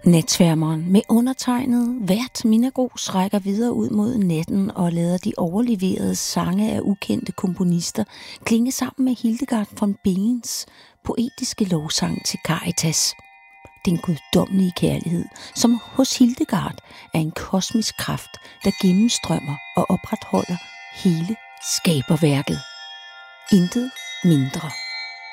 Natsværmeren med undertegnet Vært Minna Grooss rækker videre ud mod natten og lader de overleverede sange af ukendte komponister klinge sammen med Hildegard von Bingens poetiske lovsang til Karitas. Den guddommelige kærlighed, som hos Hildegard er en kosmisk kraft, der gennemstrømmer og opretholder hele skaberværket. Intet mindre.